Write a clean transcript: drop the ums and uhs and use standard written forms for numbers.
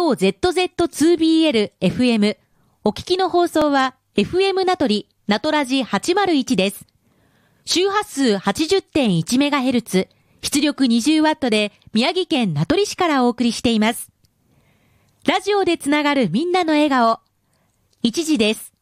ZZ2BL FM。お聞きの放送は FM 名取、名取ラジ801です。周波数 80.1MHz、出力 20W で宮城県名取市からお送りしています。ラジオでつながるみんなの笑顔。1時です。